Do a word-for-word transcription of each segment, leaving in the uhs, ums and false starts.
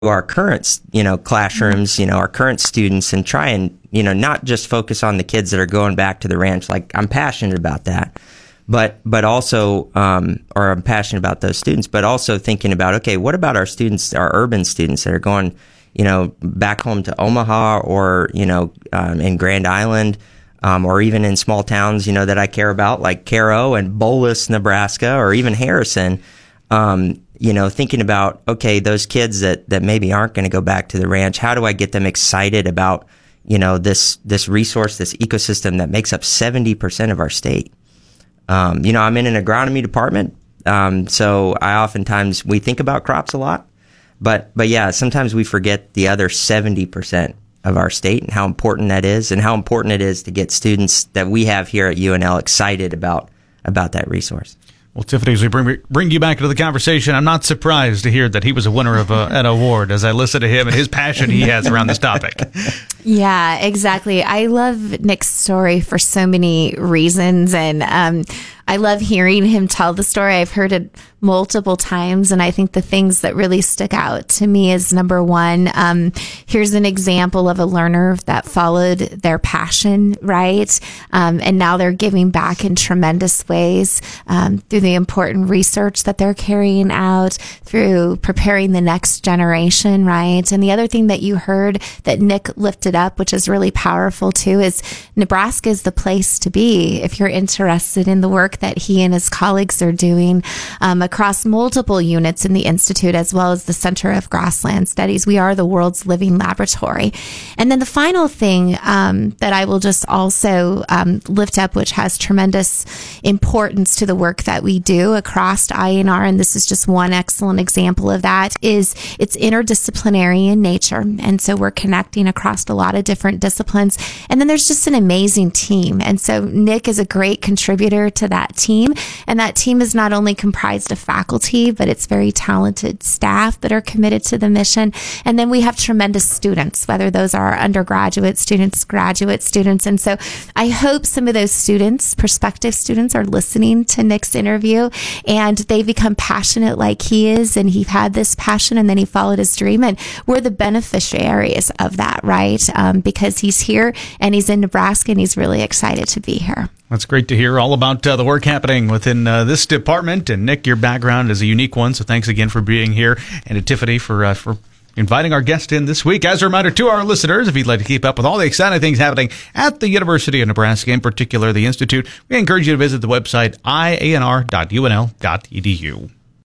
our current, you know, classrooms, you know, our current students, and try and, you know, not just focus on the kids that are going back to the ranch. Like, I'm passionate about that, but, but also, um, or I'm passionate about those students, but also thinking about, okay, what about our students, our urban students that are going, you know, back home to Omaha, or, you know, um, in Grand Island, um, or even in small towns, you know, that I care about, like Cairo and Bolus, Nebraska, or even Harrison. Um, you know, thinking about, okay, those kids that, that maybe aren't going to go back to the ranch, how do I get them excited about, you know, this, this resource, this ecosystem that makes up seventy percent of our state? Um, you know, I'm in an agronomy department. Um, so I oftentimes, we think about crops a lot, but, but yeah, sometimes we forget the other seventy percent of our state and how important that is, and how important it is to get students that we have here at U N L excited about, about that resource. Well, Tiffany, as we bring bring you back into the conversation, I'm not surprised to hear that he was a winner of a, an award as I listen to him and his passion he has around this topic. Yeah, exactly. I love Nick's story for so many reasons, and um, I love hearing him tell the story. I've heard it multiple times, and I think the things that really stick out to me is, number one, um, here's an example of a learner that followed their passion, right? Um, and now they're giving back in tremendous ways um, through the important research that they're carrying out, through preparing the next generation, right? And the other thing that you heard that Nick lifted up, which is really powerful too, is Nebraska is the place to be if you're interested in the work that he and his colleagues are doing um, across multiple units in the Institute, as well as the Center of Grassland Studies. We are the world's living laboratory. And then the final thing um, that I will just also um, lift up, which has tremendous importance to the work that we do across I N R, and this is just one excellent example of that, is it's interdisciplinary in nature. And so we're connecting across a lot of different disciplines. And then there's just an amazing team. And so Nick is a great contributor to that team. And that team is not only comprised of faculty, but it's very talented staff that are committed to the mission. And then we have tremendous students, whether those are undergraduate students, graduate students. And so I hope some of those students, prospective students, are listening to Nick's interview and they become passionate like he is, and he had this passion and then he followed his dream, and we're the beneficiaries of that, right? Um, because he's here and he's in Nebraska and he's really excited to be here. That's great to hear all about uh, the work happening within uh, this department. And Nick, your background is a unique one, so thanks again for being here. And to Tiffany for uh, for inviting our guest in this week. As a reminder to our listeners, if you'd like to keep up with all the exciting things happening at the University of Nebraska, in particular the Institute, we encourage you to visit the website I A N R dot U N L dot E D U.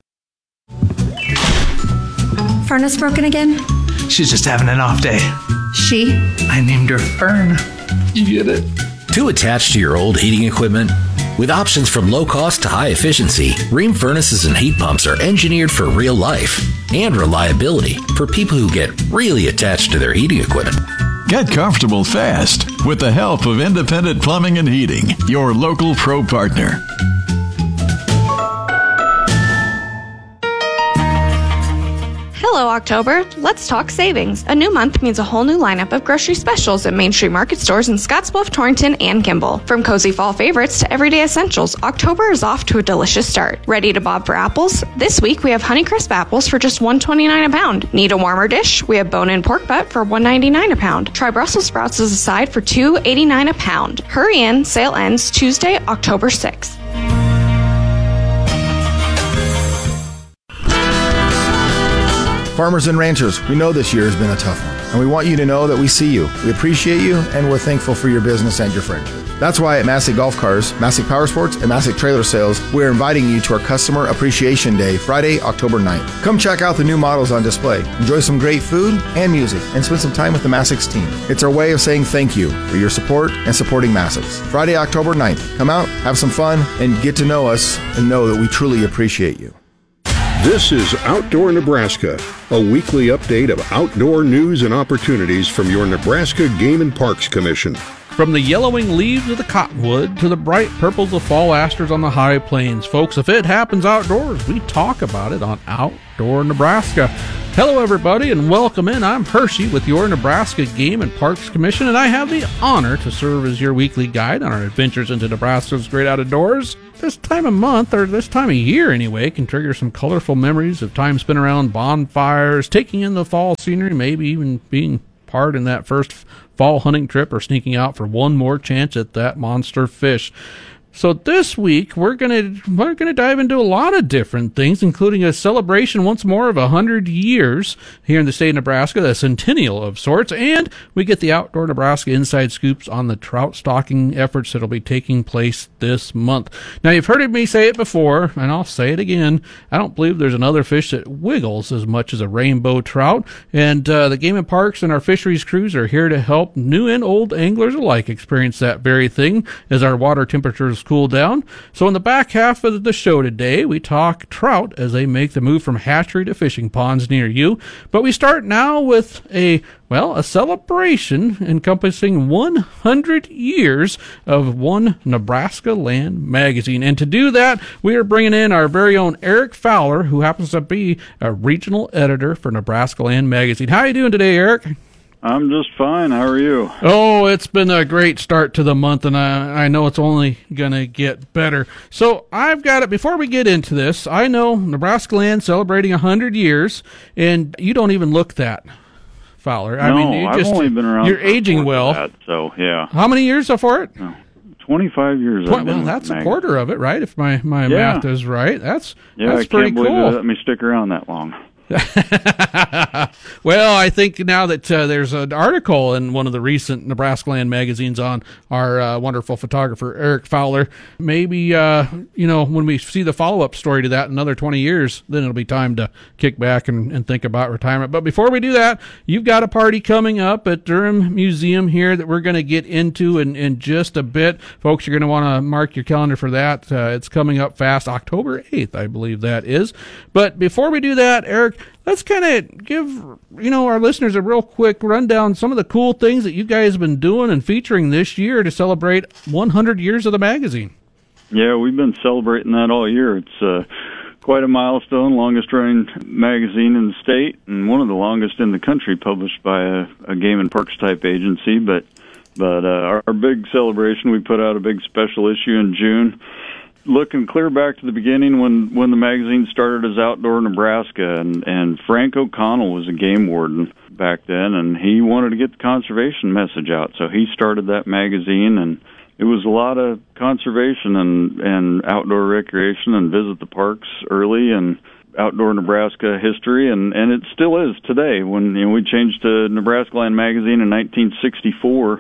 Furnace broken again? She's just having an off day. She? I named her Fern. You get it? Too attached to your old heating equipment? With options from low cost to high efficiency, Rheem furnaces and heat pumps are engineered for real life and reliability for people who get really attached to their heating equipment. Get comfortable fast with the help of Independent Plumbing and Heating, your local pro partner. Hello, October. Let's talk savings. A new month means a whole new lineup of grocery specials at Main Street Market stores in Scottsbluff, Torrington, and Kimball. From cozy fall favorites to everyday essentials, October is off to a delicious start. Ready to bob for apples? This week we have Honeycrisp apples for just one dollar and twenty-nine cents a pound. Need a warmer dish? We have bone-in pork butt for one dollar and ninety-nine cents a pound. Try Brussels sprouts as a side for two dollars and eighty-nine cents a pound. Hurry in, sale ends Tuesday, October sixth. Farmers and ranchers, we know this year has been a tough one, and we want you to know that we see you, we appreciate you, and we're thankful for your business and your friendship. That's why at Massey Golf Cars, Massey Power Sports, and Massey Trailer Sales, we're inviting you to our Customer Appreciation Day, Friday, October ninth. Come check out the new models on display, enjoy some great food and music, and spend some time with the Massey's team. It's our way of saying thank you for your support and supporting Massey's. Friday, October ninth. Come out, have some fun, and get to know us and know that we truly appreciate you. This is Outdoor Nebraska, a weekly update of outdoor news and opportunities from your Nebraska Game and Parks Commission. From the yellowing leaves of the cottonwood to the bright purples of fall asters on the high plains, folks, if it happens outdoors, we talk about it on Outdoor Nebraska. Hello, everybody, and welcome in. I'm Hershey with your Nebraska Game and Parks Commission, and I have the honor to serve as your weekly guide on our adventures into Nebraska's great outdoors. this time of month, or this time of year anyway, can trigger some colorful memories of time spent around bonfires, taking in the fall scenery, maybe even being part in that first fall hunting trip or sneaking out for one more chance at that monster fish. So this week we're gonna we're gonna dive into a lot of different things, including a celebration once more of a hundred years here in the state of Nebraska, the centennial of sorts, and we get the Outdoor Nebraska inside scoops on the trout stocking efforts that'll be taking place this month. Now you've heard me say it before, and I'll say it again. I don't believe there's another fish that wiggles as much as a rainbow trout, and uh, the Game and Parks and our fisheries crews are here to help new and old anglers alike experience that very thing as our water temperatures cool down. So in the back half of the show today, we talk trout as they make the move from hatchery to fishing ponds near you. But we start now with a, well, a celebration encompassing one hundred years of One Nebraska Land magazine. And to do that, we are bringing in our very own Eric Fowler, who happens to be a regional editor for Nebraska Land magazine. How are you doing today, Eric? I'm just fine. How are you? Oh, it's been a great start to the month, and I, I know it's only going to get better. So I've got it. Before we get into this, I know Nebraska Land celebrating one hundred years, and you don't even look that, Fowler. I no, mean, you I've just, only been around. You're aging well. That, so, yeah. How many years for it? No, twenty-five years. Tw- well, that's a quarter of it, right? If my, my yeah. math is right. That's, yeah, that's I pretty can't believe cool. they let me stick around that long. Well, I think now that uh, there's an article in one of the recent Nebraska Land magazines on our uh, wonderful photographer, Eric Fowler, maybe, uh, you know, when we see the follow-up story to that in another twenty years, then it'll be time to kick back and, and think about retirement. But before we do that, you've got a party coming up at Durham Museum here that we're going to get into in, in just a bit. Folks, you're going to want to mark your calendar for that. Uh, it's coming up fast, October eighth, I believe that is. But before we do that, Eric, let's kind of give, you know, our listeners a real quick rundown some of the cool things that you guys have been doing and featuring this year to celebrate one hundred years of the magazine. Yeah, we've been celebrating that all year. It's uh, quite a milestone, longest-running magazine in the state, and one of the longest in the country, published by a, a Game and Parks type agency. But but uh, our, our big celebration, we put out a big special issue in June. Looking clear back to the beginning when, when the magazine started as Outdoor Nebraska, and, and Frank O'Connell was a game warden back then, and he wanted to get the conservation message out, so he started that magazine, and it was a lot of conservation and, and outdoor recreation and visit the parks early and Outdoor Nebraska history, and, and it still is today. When you know, we changed to Nebraska Land magazine in nineteen sixty-four,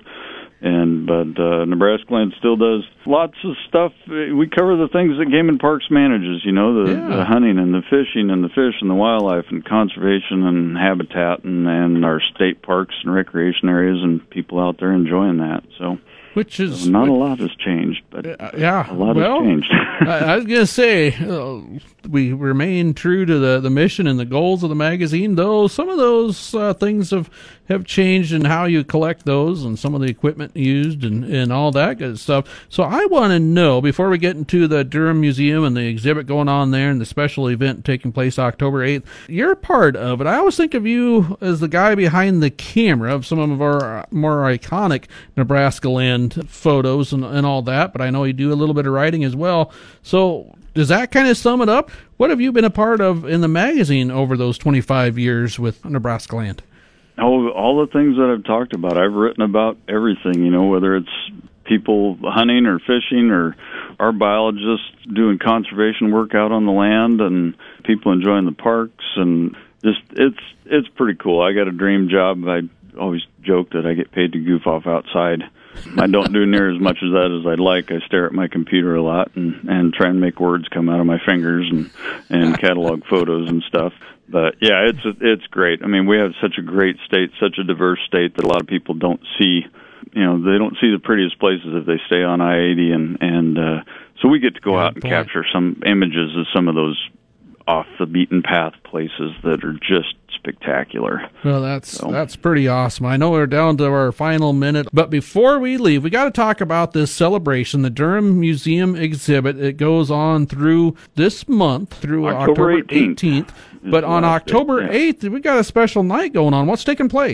And but uh, Nebraska Land still does lots of stuff. We cover the things that Game and Parks manages, you know, the, yeah. the hunting and the fishing and the fish and the wildlife and conservation and habitat and, and our state parks and recreation areas and people out there enjoying that. So, which is so not which, a lot has changed, but uh, yeah, a lot well, has changed. I, I was gonna say uh, we remain true to the, the mission and the goals of the magazine, though some of those uh, things have. have changed in how you collect those and some of the equipment used and, and all that good stuff. So I want to know, before we get into the Durham Museum and the exhibit going on there and the special event taking place October eighth, you're part of it. I always think of you as the guy behind the camera of some of our more iconic Nebraska Land photos and, and all that, but I know you do a little bit of writing as well. So does that kind of sum it up? What have you been a part of in the magazine over those twenty-five years with Nebraska Land? Oh, all the things that I've talked about. I've written about everything, you know, whether it's people hunting or fishing or our biologists doing conservation work out on the land and people enjoying the parks, and just it's it's pretty cool. I got a dream job. I always joke that I get paid to goof off outside. I don't do near as much of that as I'd like. I stare at my computer a lot and, and try and make words come out of my fingers and, and catalog photos and stuff. But, yeah, it's it's great. I mean, we have such a great state, such a diverse state that a lot of people don't see. You know, they don't see the prettiest places if they stay on I eighty. And, and uh, so we get to go yeah, out and boy. capture some images of some of those off-the-beaten-path places that are just spectacular. Well, that's so. that's pretty awesome. I know we're down to our final minute, but before we leave, we got to talk about this celebration, the Durham Museum exhibit. It goes on through this month, through October eighteenth. But on October eighth, we got a special night going on. What's taking place?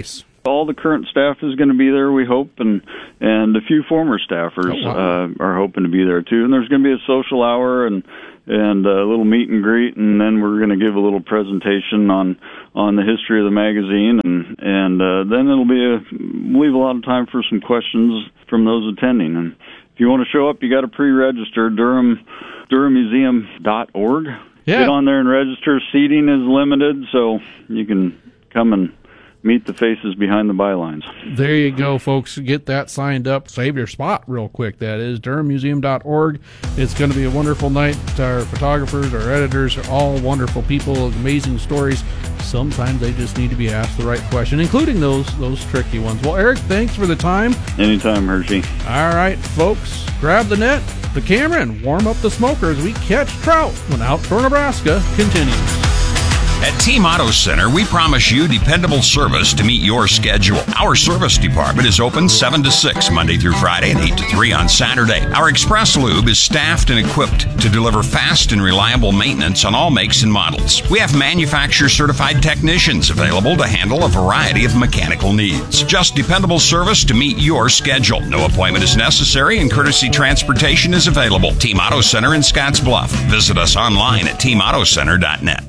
All the current staff is going to be there, we hope, and and a few former staffers oh, wow. uh, are hoping to be there too. And there's going to be a social hour and and a little meet and greet, and then we're going to give a little presentation on on the history of the magazine, and and uh, then it'll be a leave a lot of time for some questions from those attending. And if you want to show up, you got to pre-register. Durham Durham Museum dot org. Yeah. Get on there and register. Seating is limited, so you can come and meet the faces behind the bylines. There you go, folks. Get that signed up. Save your spot real quick, that is. Durham Museum dot org. It's going to be a wonderful night. Our photographers, our editors are all wonderful people, amazing stories. Sometimes they just need to be asked the right question, including those those tricky ones. Well, Eric, thanks for the time. Anytime, Hershey. All right, folks, grab the net, the camera, and warm up the smoker as we catch trout when Outdoor Nebraska continues. At Team Auto Center, we promise you dependable service to meet your schedule. Our service department is open seven to six Monday through Friday and eight to three on Saturday. Our Express Lube is staffed and equipped to deliver fast and reliable maintenance on all makes and models. We have manufacturer-certified technicians available to handle a variety of mechanical needs. Just dependable service to meet your schedule. No appointment is necessary, and courtesy transportation is available. Team Auto Center in Scotts Bluff. Visit us online at team auto center dot net.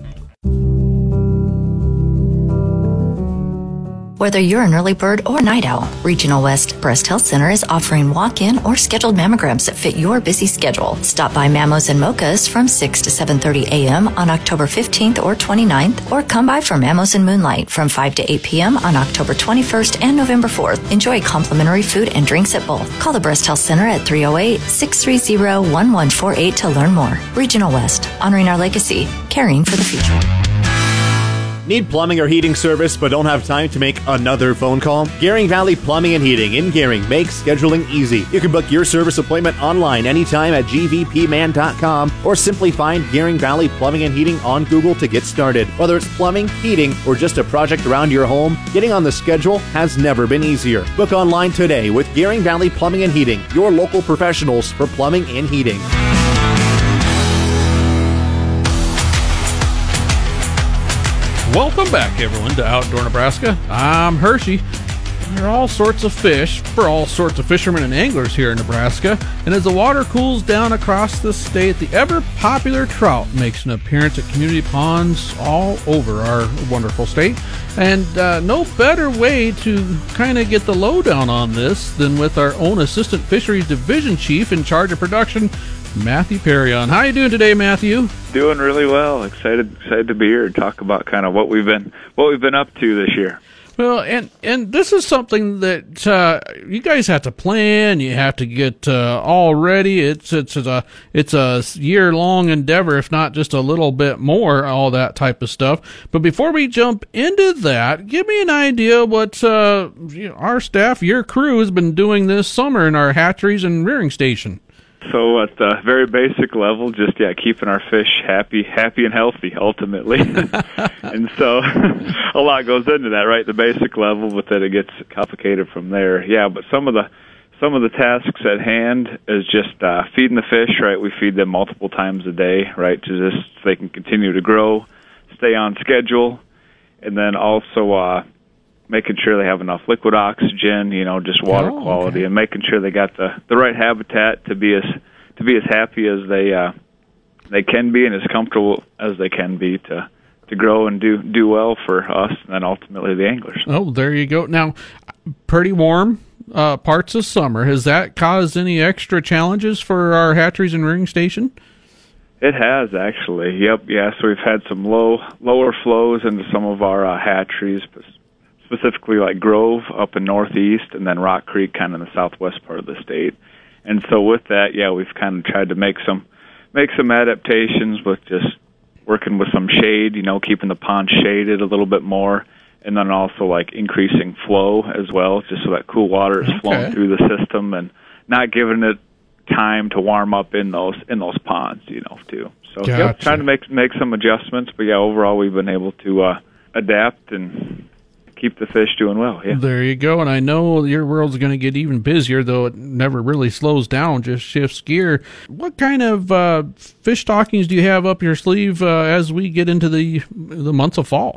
Whether you're an early bird or night owl, Regional West Breast Health Center is offering walk-in or scheduled mammograms that fit your busy schedule. Stop by Mammos and Mochas from six to seven thirty a.m. on October fifteenth or twenty-ninth, or come by for Mammos and Moonlight from five to eight p.m. on October twenty-first and November fourth. Enjoy complimentary food and drinks at both. Call the Breast Health Center at three oh eight, six three zero, one one four eight to learn more. Regional West, honoring our legacy, caring for the future. Need plumbing or heating service but don't have time to make another phone call? Gering Valley Plumbing and Heating in Gering makes scheduling easy. You can book your service appointment online anytime at g v p man dot com or simply find Gering Valley Plumbing and Heating on Google to get started. Whether it's plumbing, heating, or just a project around your home, getting on the schedule has never been easier. Book online today with Gering Valley Plumbing and Heating, your local professionals for plumbing and heating. Welcome back, everyone, to Outdoor Nebraska. I'm Hershey. There are all sorts of fish for all sorts of fishermen and anglers here in Nebraska. And as the water cools down across the state, the ever-popular trout makes an appearance at community ponds all over our wonderful state. And uh, no better way to kind of get the lowdown on this than with our own Assistant Fisheries Division Chief in charge of production, Matthew Perrion. How you doing today, Matthew? Doing really well. Excited, excited to be here and talk about kind of what we've been, what we've been up to this year. Well, and and this is something that uh, you guys have to plan. You have to get uh, all ready. It's it's a it's a year long endeavor, if not just a little bit more. All that type of stuff. But before we jump into that, give me an idea what uh, you know, our staff, your crew, has been doing this summer in our hatcheries and rearing station. So at the very basic level, just, yeah, keeping our fish happy, happy and healthy, ultimately. And so a lot goes into that, right? The basic level, but then it gets complicated from there. Yeah, but some of the some of the tasks at hand is just uh, feeding the fish, right? We feed them multiple times a day, right, to just so they can continue to grow, stay on schedule, and then also uh, making sure they have enough liquid oxygen, you know, just water oh, quality, okay. and making sure they got the, the right habitat to be as to be as happy as they uh, they can be and as comfortable as they can be to to grow and do do well for us and then ultimately the anglers. Oh, there you go. Now, pretty warm uh, parts of summer. Has that caused any extra challenges for our hatcheries and rearing station? It has, actually. Yep. Yeah. So we've had some low lower flows into some of our uh, hatcheries, specifically like Grove up in northeast, and then Rock Creek kind of in the southwest part of the state. And so with that, yeah, we've kind of tried to make some make some adaptations with just working with some shade, you know, keeping the pond shaded a little bit more, and then also like increasing flow as well, just so that cool water is okay. flowing through the system and not giving it time to warm up in those in those ponds, you know, too. So gotcha. yep, trying to make make some adjustments, but yeah, overall we've been able to uh, adapt and keep the fish doing well. Yeah. There you go. And I know your world's going to get even busier, though it never really slows down, just shifts gear. What kind of uh, fish stockings do you have up your sleeve uh, as we get into the the months of fall?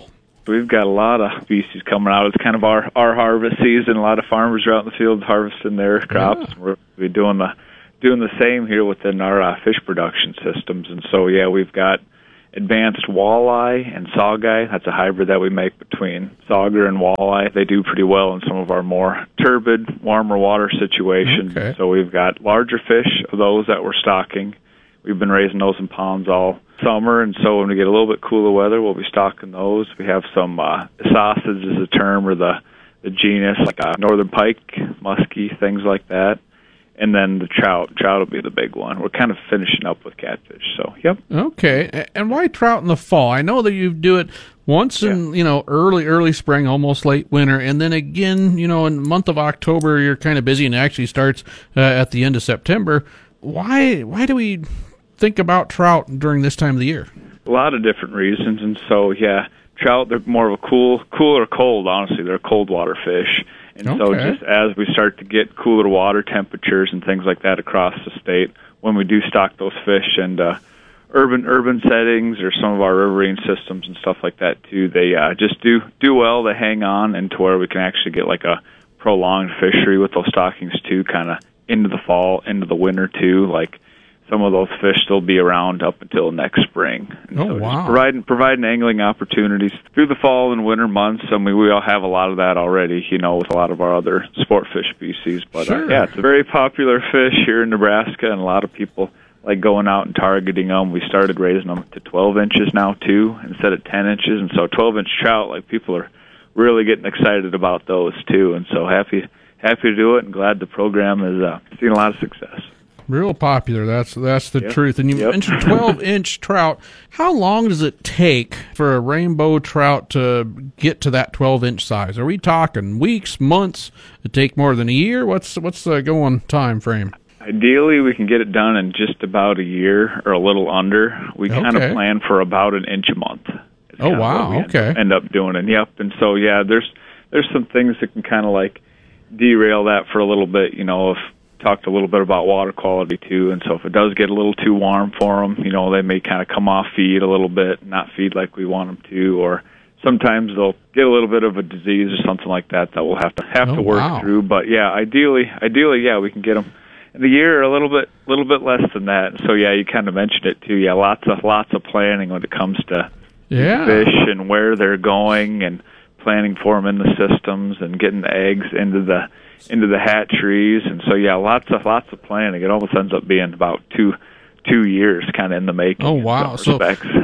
We've got a lot of species coming out. It's kind of our, our harvest season. A lot of farmers are out in the fields harvesting their crops. Yeah. We're we're doing the doing the same here within our uh, fish production systems. And so, yeah, we've got advanced walleye and saugai. That's a hybrid that we make between sauger and walleye. They do pretty well in some of our more turbid, warmer water situations. Okay. So we've got larger fish of those that we're stocking. We've been raising those in ponds all summer, and so when we get a little bit cooler weather, we'll be stocking those. We have some uh, sausage is a term, or the, the genus, like a northern pike, muskie, things like that. And then the trout. Trout will be the big one. We're kind of finishing up with catfish, so, yep. Okay, and why trout in the fall? I know that you do it once in, yeah. you know, early, early spring, almost late winter, and then again, you know, in the month of October, you're kind of busy, and it actually starts uh, at the end of September. Why, why do we think about trout during this time of the year? A lot of different reasons, and so, yeah, trout, they're more of a cool, cool or cold, honestly. They're cold water fish. And okay. so just as we start to get cooler water temperatures and things like that across the state, when we do stock those fish and uh, urban urban settings or some of our riverine systems and stuff like that too, they uh, just do, do well. They hang on, and to where we can actually get like a prolonged fishery with those stockings too, kind of into the fall, into the winter too, like some of those fish still be around up until next spring. And oh, so wow. Just providing, providing angling opportunities through the fall and winter months. I mean, we all have a lot of that already, you know, with a lot of our other sport fish species. But, sure. uh, yeah, it's a very popular fish here in Nebraska, and a lot of people like going out and targeting them. We started raising them to twelve inches now, too, instead of ten inches. And so twelve-inch trout, like, people are really getting excited about those, too. And so happy, happy to do it, and glad the program is uh, seeing a lot of success. Real popular. That's that's the yep. truth. And you yep. mentioned twelve-inch trout. How long does it take for a rainbow trout to get to that twelve-inch size? Are we talking weeks, months? It take more than a year? What's what's the going time frame? Ideally, we can get it done in just about a year or a little under. We okay. kind of plan for about an inch a month. It's oh, wow. Okay. End up doing it. Yep. And so, yeah, there's there's some things that can kind of like derail that for a little bit, you know, if talked a little bit about water quality too, and so if it does get a little too warm for them, you know, they may kind of come off feed a little bit, not feed like we want them to, or sometimes they'll get a little bit of a disease or something like that that we'll have to have oh, to work wow. through. But yeah, ideally, ideally, yeah, we can get them in the year or a little bit, little bit less than that. So yeah, you kind of mentioned it too. Yeah, lots of lots of planning when it comes to yeah. fish and where they're going, and planning for them in the systems and getting the eggs into the into the hatcheries. And so yeah, lots of lots of planning. It almost ends up being about two two years kind of in the making. Oh wow. So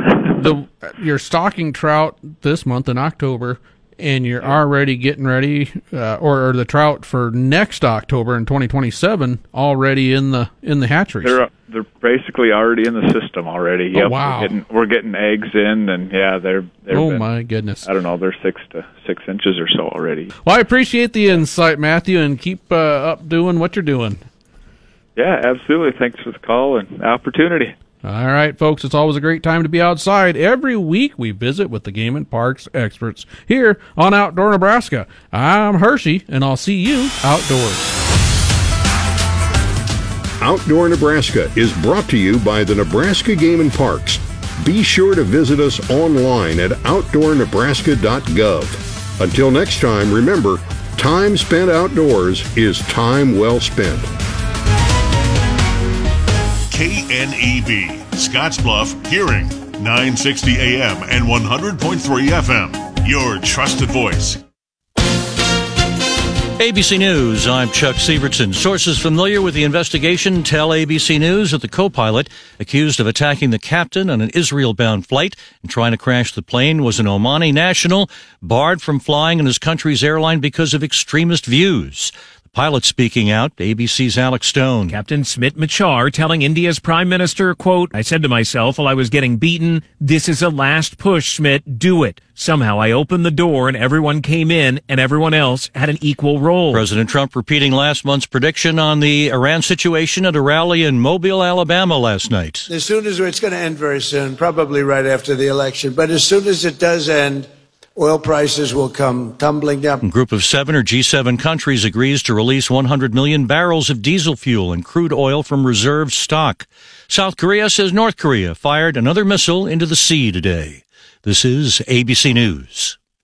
the you're stocking trout this month in October, and you're already getting ready uh, or, or the trout for next October in twenty twenty-seven already in the in the hatcheries. They're they're basically already in the system already. Yep. Oh, wow. We're getting, we're getting eggs in, and yeah, they're, they're oh been, my goodness. I don't know, they're six to six inches or so already. Well, I appreciate the insight, Matthew, and keep uh, up doing what you're doing. Yeah, absolutely. Thanks for the call and the opportunity. All right, folks, it's always a great time to be outside. Every week we visit with the Game and Parks experts here on Outdoor Nebraska. I'm Hershey, and I'll see you outdoors. Outdoor Nebraska is brought to you by the Nebraska Game and Parks. Be sure to visit us online at outdoor nebraska dot gov. Until next time, remember, time spent outdoors is time well spent. K N E B, Scottsbluff, Hearing, nine sixty A M and one hundred point three F M. Your trusted voice. A B C News, I'm Chuck Sievertson. Sources familiar with the investigation tell A B C News that the co-pilot accused of attacking the captain on an Israel-bound flight and trying to crash the plane was an Omani national, barred from flying on his country's airline because of extremist views. Pilot speaking out, A B C's Alex Stone. Captain Smit Machar telling India's Prime Minister, quote, I said to myself while I was getting beaten, this is a last push, Smit, do it. Somehow I opened the door and everyone came in and everyone else had an equal role. President Trump repeating last month's prediction on the Iran situation at a rally in Mobile, Alabama last night. As soon as it's going to end very soon, probably right after the election, but as soon as it does end, oil prices will come tumbling down. A group of seven or G seven countries agrees to release one hundred million barrels of diesel fuel and crude oil from reserve stock. South Korea says North Korea fired another missile into the sea today. This is A B C News.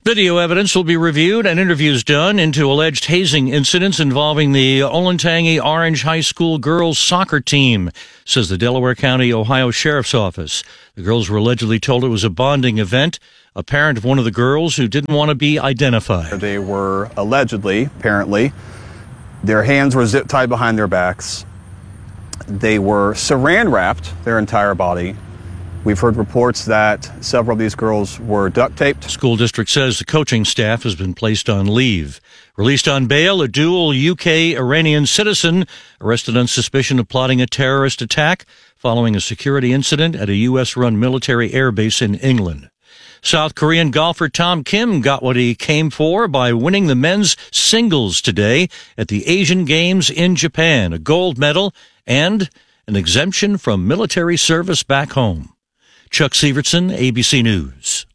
Video evidence will be reviewed and interviews done into alleged hazing incidents involving the Olentangy Orange High School girls soccer team, says the Delaware County, Ohio Sheriff's Office. The girls were allegedly told it was a bonding event. A parent of one of the girls who didn't want to be identified. They were allegedly, apparently, their hands were zip tied behind their backs. They were saran wrapped, their entire body. We've heard reports that several of these girls were duct taped. The school district says the coaching staff has been placed on leave. Released on bail, a dual U K-Iranian citizen arrested on suspicion of plotting a terrorist attack following a security incident at a U S-run military airbase in England. South Korean golfer Tom Kim got what he came for by winning the men's singles today at the Asian Games in Japan, a gold medal and an exemption from military service back home. Chuck Severson, A B C News.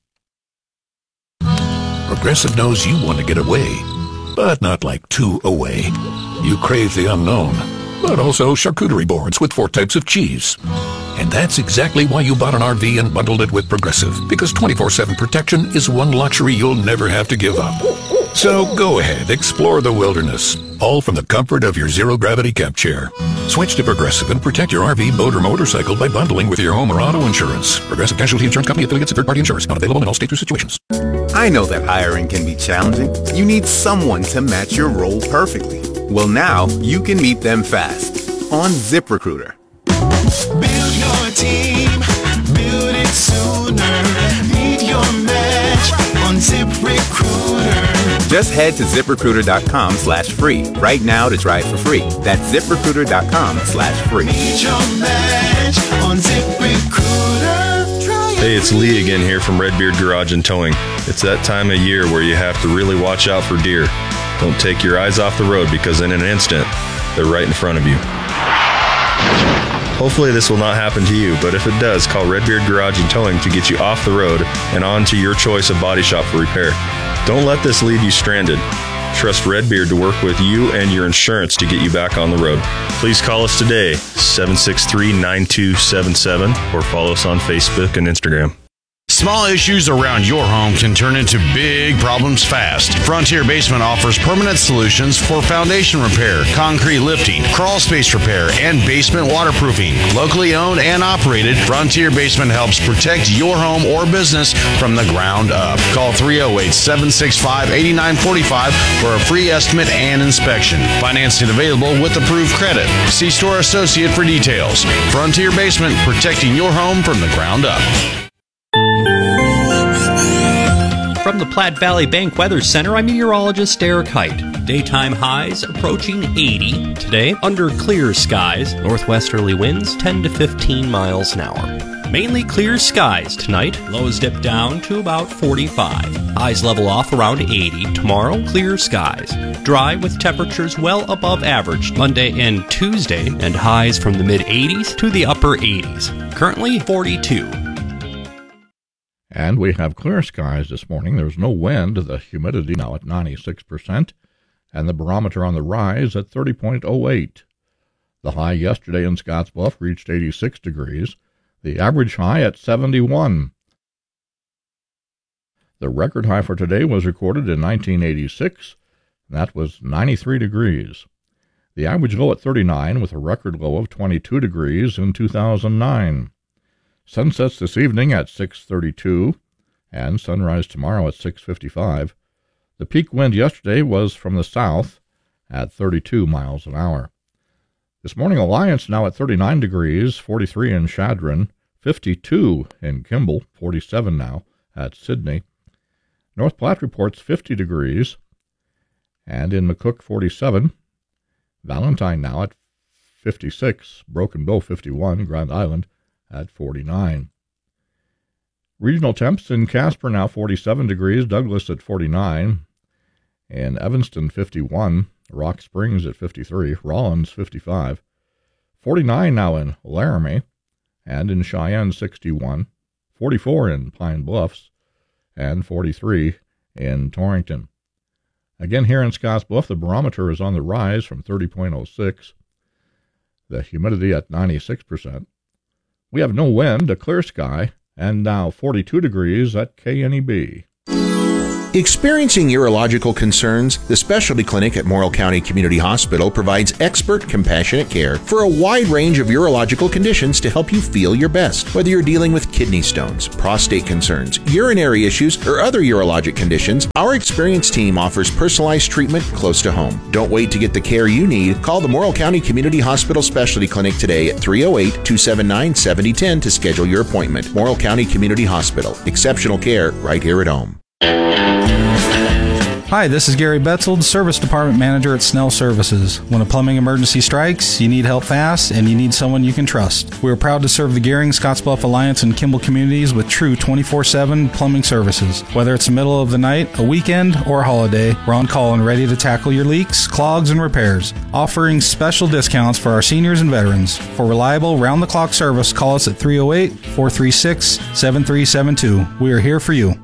Progressive knows you want to get away, but not like too away. You crave the unknown, but also charcuterie boards with four types of cheese. And that's exactly why you bought an R V and bundled it with Progressive, because twenty-four seven protection is one luxury you'll never have to give up. So go ahead, explore the wilderness, all from the comfort of your zero-gravity camp chair. Switch to Progressive and protect your R V, boat, or motorcycle by bundling with your home or auto insurance. Progressive Casualty Insurance Company, affiliates, and third-party insurance. Not available in all states or situations. I know that hiring can be challenging. You need someone to match your role perfectly. Well, now you can meet them fast on ZipRecruiter. Build your team, build it sooner. Meet your match on ZipRecruiter. Just head to ZipRecruiter.com slash free right now to try it for free. That's ZipRecruiter.com slash free. Meet your match on ZipRecruiter. Hey, it's Lee again here from Redbeard Garage and Towing. It's that time of year where you have to really watch out for deer. Don't take your eyes off the road because in an instant, they're right in front of you. Hopefully this will not happen to you, but if it does, call Redbeard Garage and Towing to get you off the road and on to your choice of body shop for repair. Don't let this leave you stranded. Trust Redbeard to work with you and your insurance to get you back on the road. Please call us today, seven six three, nine two seven seven, or follow us on Facebook and Instagram. Small issues around your home can turn into big problems fast. Frontier Basement offers permanent solutions for foundation repair, concrete lifting, crawl space repair, and basement waterproofing. Locally owned and operated, Frontier Basement helps protect your home or business from the ground up. Call three oh eight, seven six five, eight nine four five for a free estimate and inspection. Financing available with approved credit. See store associate for details. Frontier Basement, protecting your home from the ground up. From the Platte Valley Bank Weather Center, I'm meteorologist Eric Height. Daytime highs approaching eighty. Today, under clear skies, northwesterly winds ten to fifteen miles an hour. Mainly clear skies tonight. Lows dip down to about forty-five. Highs level off around eighty. Tomorrow, clear skies. Dry with temperatures well above average Monday and Tuesday, and highs from the mid-eighties to the upper eighties. Currently forty-two. And we have clear skies this morning. There's no wind. The humidity now at ninety-six percent. And the barometer on the rise at thirty point oh eight. The high yesterday in Scottsbluff reached eighty-six degrees. The average high at seventy-one. The record high for today was recorded in nineteen eighty-six. And that was ninety-three degrees. The average low at thirty-nine with a record low of twenty-two degrees in two thousand nine. Sunsets this evening at six thirty-two, and sunrise tomorrow at six fifty-five. The peak wind yesterday was from the south at thirty-two miles an hour. This morning, Alliance now at thirty-nine degrees, forty-three in Chadron, fifty-two in Kimball, forty-seven now at Sydney. North Platte reports fifty degrees, and in McCook, forty-seven. Valentine now at fifty-six, Broken Bow, fifty-one, Grand Island at forty-nine. Regional temps in Casper now forty-seven degrees, Douglas at forty-nine, and Evanston fifty-one, Rock Springs at fifty-three, Rollins fifty-five, forty-nine now in Laramie, and in Cheyenne sixty-one, forty-four in Pine Bluffs, and forty-three in Torrington. Again here in Scottsbluff, the barometer is on the rise from thirty point oh six, the humidity at ninety-six percent. We have no wind, a clear sky, and now forty-two degrees at K N E B. Experiencing urological concerns? The specialty clinic at Morrill County Community Hospital provides expert, compassionate care for a wide range of urological conditions to help you feel your best. Whether you're dealing with kidney stones, prostate concerns, urinary issues, or other urologic conditions, our experienced team offers personalized treatment close to home. Don't wait to get the care you need. Call the Morrill County Community Hospital Specialty Clinic today at three oh eight, two seven nine, seven oh one oh to schedule your appointment. Morrill County Community Hospital. Exceptional care right here at home. Hi, this is Gary Betzold, Service Department Manager at Snell Services. When a plumbing emergency strikes, you need help fast, and you need someone you can trust. We are proud to serve the Gehring, Scottsbluff Alliance, and Kimball communities with true twenty-four seven plumbing services. Whether it's the middle of the night, a weekend, or a holiday, we're on call and ready to tackle your leaks, clogs, and repairs, offering special discounts for our seniors and veterans. For reliable, round-the-clock service, call us at three oh eight, four three six, seven three seven two. We are here for you.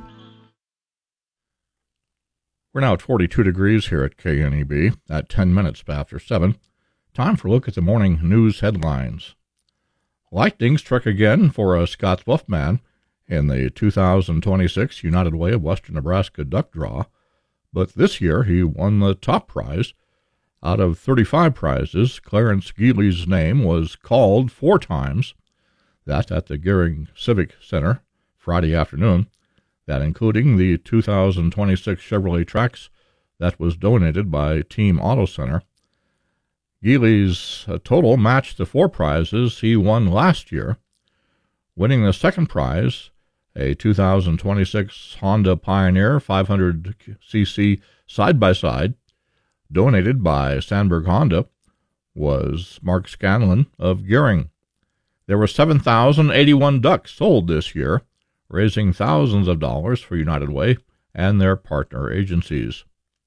We're now at forty-two degrees here at K N E B at ten minutes after seven. Time for a look at the morning news headlines. Lightning struck again for a Scottsbluff man in the two thousand twenty-six United Way of Western Nebraska Duck Draw, but this year he won the top prize. Out of thirty-five prizes, Clarence Geely's name was called four times. That at the Gehring Civic Center Friday afternoon. That including the two thousand twenty-six Chevrolet Trax that was donated by Team Auto Center. Geely's total matched the four prizes he won last year, winning the second prize, a two thousand twenty-six Honda Pioneer five hundred c c side-by-side, donated by Sandberg Honda, was Mark Scanlon of Gehring. There were seven thousand eighty-one ducks sold this year, raising thousands of dollars for United Way and their partner agencies.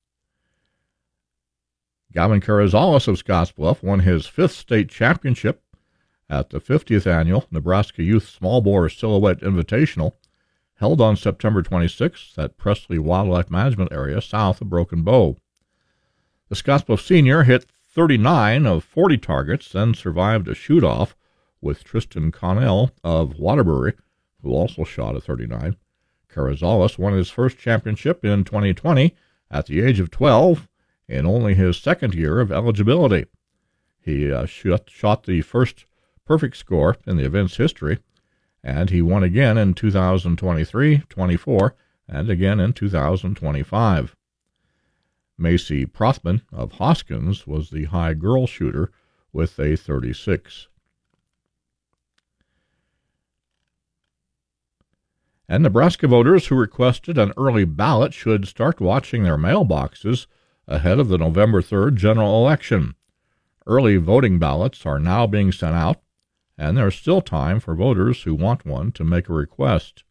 Gavin Carrizales of Scottsbluff won his fifth state championship at the fiftieth Annual Nebraska Youth Small Bore Silhouette Invitational, held on September twenty-sixth at Presley Wildlife Management Area south of Broken Bow. The Scottsbluff senior hit thirty-nine of forty targets, then survived a shoot-off with Tristan Connell of Waterbury, who also shot a thirty-nine. Carrizales won his first championship in twenty twenty at the age of twelve, in only his second year of eligibility. He uh, shot, shot the first perfect score in the event's history, and he won again in two thousand twenty-three, twenty-four, and again in two thousand twenty-five. Macy Prothman of Hoskins was the high girl shooter with a thirty-six. And Nebraska voters who requested an early ballot should start watching their mailboxes ahead of the November third general election. Early voting ballots are now being sent out, and there's still time for voters who want one to make a request.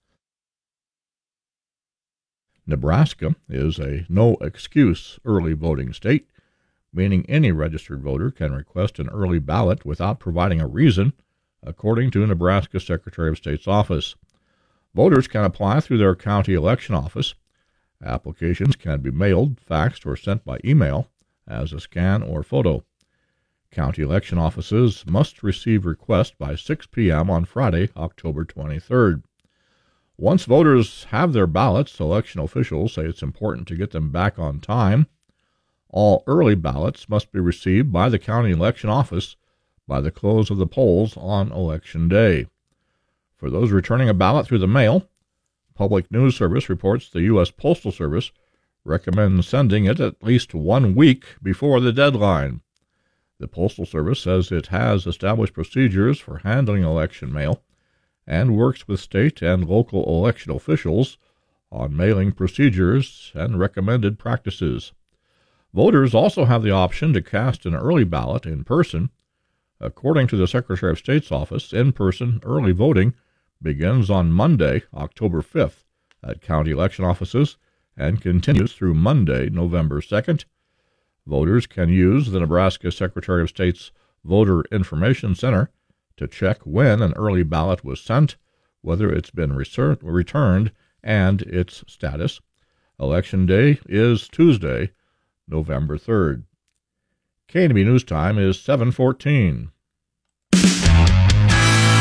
Nebraska is a no-excuse early voting state, meaning any registered voter can request an early ballot without providing a reason, according to Nebraska Secretary of State's office. Voters can apply through their county election office. Applications can be mailed, faxed, or sent by email as a scan or photo. County election offices must receive requests by six p.m. on Friday, October twenty-third. Once voters have their ballots, election officials say it's important to get them back on time. All early ballots must be received by the county election office by the close of the polls on Election Day. For those returning a ballot through the mail, Public News Service reports the U S Postal Service recommends sending it at least one week before the deadline. The Postal Service says it has established procedures for handling election mail and works with state and local election officials on mailing procedures and recommended practices. Voters also have the option to cast an early ballot in person. According to the Secretary of State's office, in-person early voting begins on Monday, October fifth, at county election offices and continues through Monday, November second. Voters can use the Nebraska Secretary of State's Voter Information Center to check when an early ballot was sent, whether it's been reser- returned, and its status. Election Day is Tuesday, November third. K N B News Time is seven fourteen.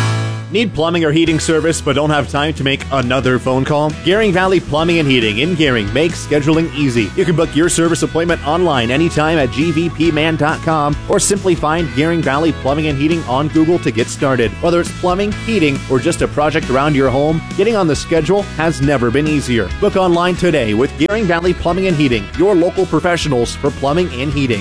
Need plumbing or heating service but don't have time to make another phone call? Gering Valley Plumbing and Heating in Gering makes scheduling easy. You can book your service appointment online anytime at g v p man dot com or simply find Gering Valley Plumbing and Heating on Google to get started. Whether it's plumbing, heating, or just a project around your home, getting on the schedule has never been easier. Book online today with Gering Valley Plumbing and Heating, your local professionals for plumbing and heating.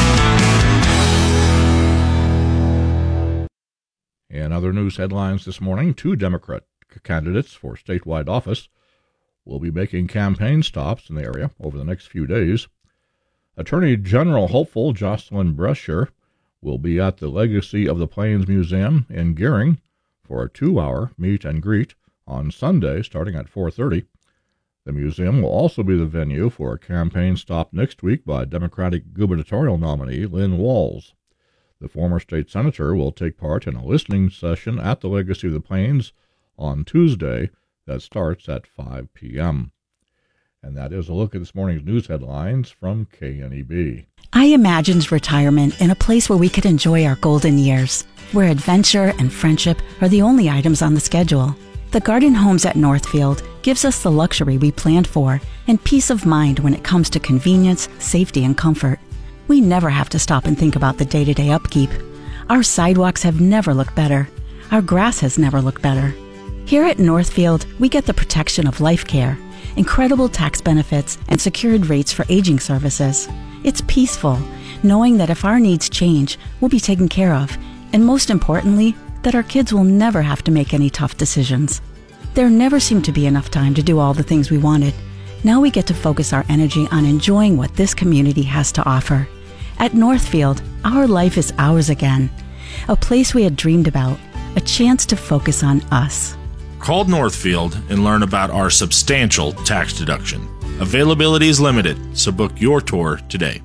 In other news headlines this morning, two Democrat candidates for statewide office will be making campaign stops in the area over the next few days. Attorney General hopeful Jocelyn Brescher will be at the Legacy of the Plains Museum in Gering for a two-hour meet and greet on Sunday starting at four thirty. The museum will also be the venue for a campaign stop next week by Democratic gubernatorial nominee Lynn Walls. The former state senator will take part in a listening session at the Legacy of the Plains on Tuesday that starts at five p.m. And that is a look at this morning's news headlines from K N E B. I imagined retirement in a place where we could enjoy our golden years, where adventure and friendship are the only items on the schedule. The Garden Homes at Northfield gives us the luxury we planned for and peace of mind when it comes to convenience, safety, and comfort. We never have to stop and think about the day-to-day upkeep. Our sidewalks have never looked better. Our grass has never looked better. Here at Northfield, we get the protection of life care, incredible tax benefits, and secured rates for aging services. It's peaceful, knowing that if our needs change, we'll be taken care of, and most importantly, that our kids will never have to make any tough decisions. There never seemed to be enough time to do all the things we wanted. Now we get to focus our energy on enjoying what this community has to offer. At Northfield, our life is ours again. A place we had dreamed about, a chance to focus on us. Call Northfield and learn about our substantial tax deduction. Availability is limited, so book your tour today.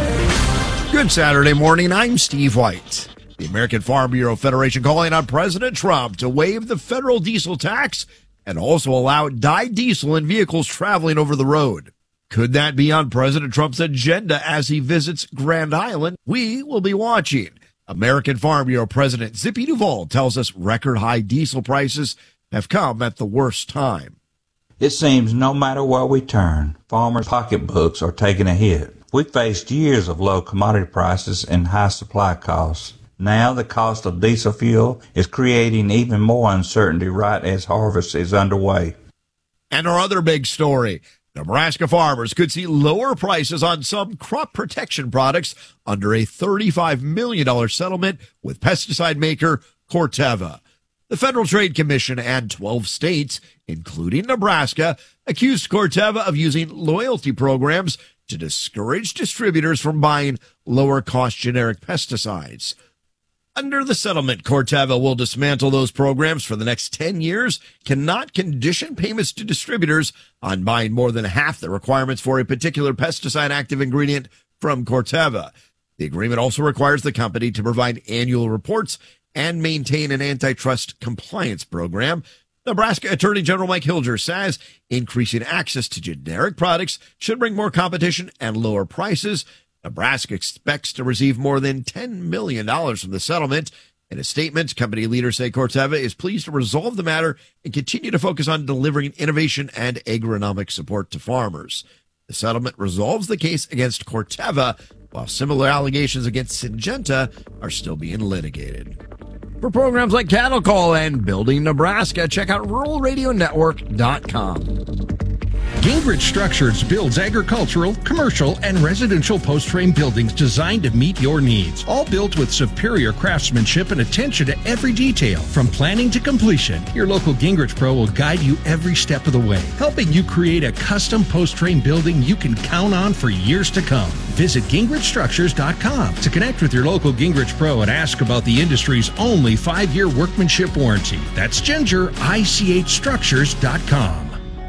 Good Saturday morning, I'm Steve White. The American Farm Bureau Federation calling on President Trump to waive the federal diesel tax and also allow dyed diesel in vehicles traveling over the road. Could that be on President Trump's agenda as he visits Grand Island? We will be watching. American Farm Bureau President Zippy Duvall tells us record high diesel prices have come at the worst time. It seems no matter where we turn, farmers' pocketbooks are taking a hit. We faced years of low commodity prices and high supply costs. Now the cost of diesel fuel is creating even more uncertainty right as harvest is underway. And our other big story, Nebraska farmers could see lower prices on some crop protection products under a thirty-five million dollars settlement with pesticide maker Corteva. The Federal Trade Commission and twelve states, including Nebraska, accused Corteva of using loyalty programs to discourage distributors from buying lower-cost generic pesticides. Under the settlement, Corteva will dismantle those programs for the next ten years, cannot condition payments to distributors on buying more than half the requirements for a particular pesticide active ingredient from Corteva. The agreement also requires the company to provide annual reports and maintain an antitrust compliance program. Nebraska Attorney General Mike Hilger says increasing access to generic products should bring more competition and lower prices. Nebraska expects to receive more than ten million dollars from the settlement. In a statement, company leaders say Corteva is pleased to resolve the matter and continue to focus on delivering innovation and agronomic support to farmers. The settlement resolves the case against Corteva, while similar allegations against Syngenta are still being litigated. For programs like Cattle Call and Building Nebraska, check out rural radio network dot com. Gingrich Structures builds agricultural, commercial, and residential post-frame buildings designed to meet your needs. All built with superior craftsmanship and attention to every detail. From planning to completion, your local Gingrich Pro will guide you every step of the way, helping you create a custom post-frame building you can count on for years to come. Visit gingrich structures dot com to connect with your local Gingrich Pro and ask about the industry's only five-year workmanship warranty. That's ginger I C H structures dot com.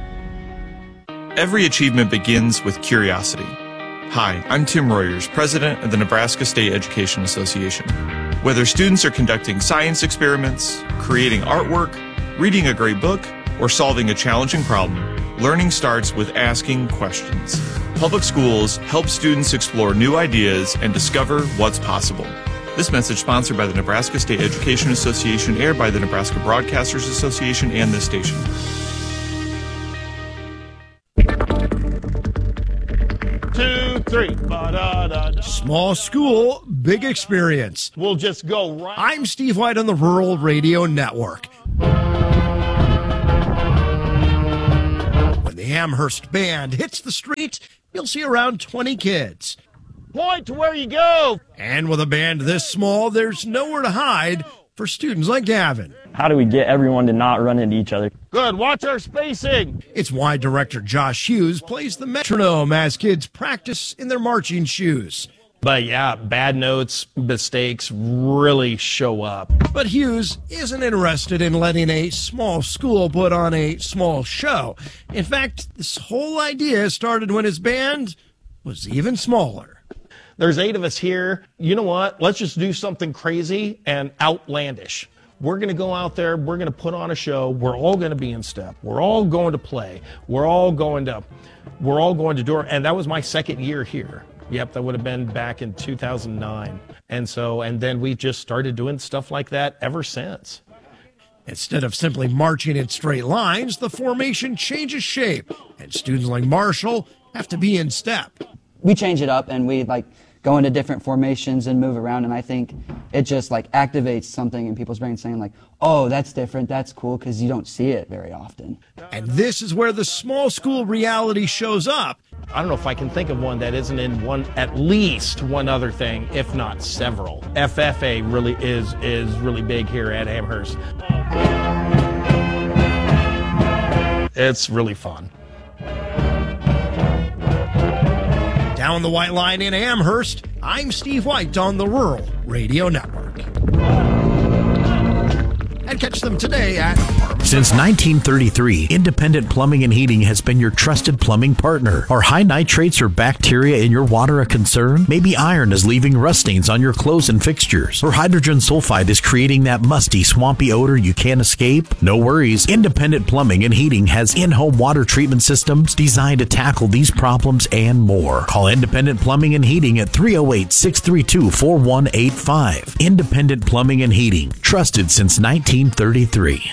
Every achievement begins with curiosity. Hi, I'm Tim Royers, president of the Nebraska State Education Association. Whether students are conducting science experiments, creating artwork, reading a great book, or solving a challenging problem, learning starts with asking questions. Public schools help students explore new ideas and discover what's possible. This message sponsored by the Nebraska State Education Association, aired by the Nebraska Broadcasters Association and this station. Two, three. Ba-da-da-da. Small school, big experience. We'll just go right. I'm Steve White on the Rural Radio Network. When the Amherst Band hits the street, you'll see around twenty kids. Point to where you go. And with a band this small, there's nowhere to hide for students like Gavin. How do we get everyone to not run into each other? Good. Watch our spacing. It's why director Josh Hughes plays the metronome as kids practice in their marching shoes. But yeah, bad notes, mistakes really show up. But Hughes isn't interested in letting a small school put on a small show. In fact, this whole idea started when his band was even smaller. There's eight of us here. You know what? Let's just do something crazy and outlandish. We're going to go out there. We're going to put on a show. We're all going to be in step. We're all going to play. We're all going to, we're all going to do it. And that was my second year here. Yep, that would have been back in two thousand nine. And so, and then we just started doing stuff like that ever since. Instead of simply marching in straight lines, the formation changes shape, and students like Marshall have to be in step. We change it up and we like go into different formations and move around, and I think it just like activates something in people's brains saying like, oh, that's different, that's cool, because you don't see it very often. And this is where the small school reality shows up. I don't know if I can think of one that isn't in one, at least one other thing, if not several. F F A really is is really big here at Amherst. It's really fun. Down the White Line in Amherst, I'm Steve White on the Rural Radio Network. And catch them today at Since nineteen thirty-three, Independent Plumbing and Heating has been your trusted plumbing partner. Are high nitrates or bacteria in your water a concern? Maybe iron is leaving rust stains on your clothes and fixtures, or hydrogen sulfide is creating that musty, swampy odor you can't escape? No worries. Independent Plumbing and Heating has in-home water treatment systems designed to tackle these problems and more. Call Independent Plumbing and Heating at three oh eight, six three two, four one eight five. Independent Plumbing and Heating, trusted since nineteen thirty-three.